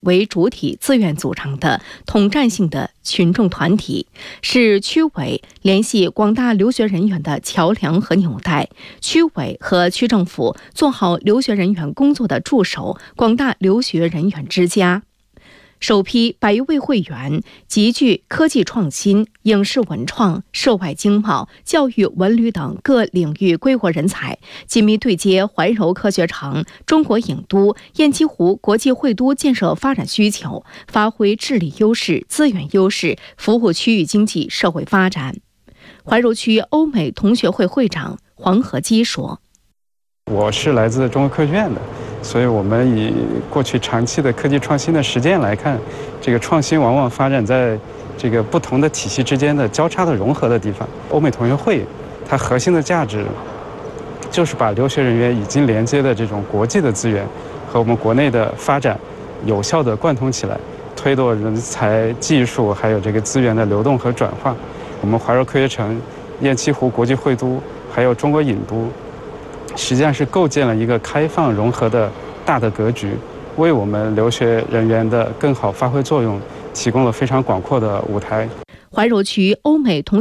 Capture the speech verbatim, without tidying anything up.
为主体自愿组成的统战性的群众团体，是区委联系广大留学人员的桥梁和纽带，区委和区政府做好留学人员工作的助手，广大留学人员之家。首批百余位会员集聚科技创新、影视文创、涉外经贸、教育文旅等各领域归国人才，紧密对接怀柔科学城、中国影都、雁栖湖国际会都建设发展需求，发挥治理优势、资源优势，服务区域经济社会发展。怀柔区欧美同学会会长黄和基说：“ 我是来自中国科学院的。所以我们以过去长期的科技创新的实践来看，这个创新往往发展在这个不同的体系之间的交叉的融合的地方。欧美同学会它核心的价值就是把留学人员已经连接的这种国际的资源和我们国内的发展有效的贯通起来，推动人才、技术还有这个资源的流动和转化。我们怀柔科学城、雁栖湖国际会都还有中国影都，实际上是构建了一个开放融合的大的格局，为我们留学人员的更好发挥作用提供了非常广阔的舞台。 怀柔区欧美同